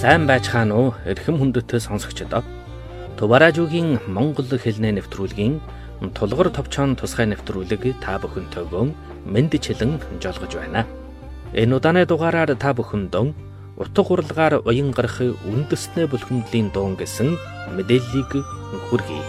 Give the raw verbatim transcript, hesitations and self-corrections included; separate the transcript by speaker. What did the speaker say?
Speaker 1: Сайн байцгаана уу эрхэм хүндэт сонсогчдоо. Туваражуугийн Монгол хэлний нэвтрүүлгийн тулгар товчон тусгай нэвтрүүлэг та бүхэнтэйгөө мэндчилэн жолгож байна. Энэ удааны дугаараар та бүхэндээ утга хурлаар уян гарах үндэснэ бүлхэмдлийн дуун гэсэн мэдээллийг хүргэе.